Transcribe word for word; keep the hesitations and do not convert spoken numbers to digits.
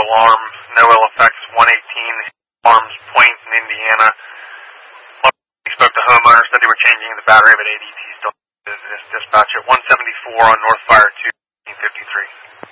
alarm, no ill effects, one eighteen, Arms Point in Indiana. We spoke to homeowners, said they were changing the battery of an A D T still. Dispatch at one seventy-four on North Fire two, fifty-three.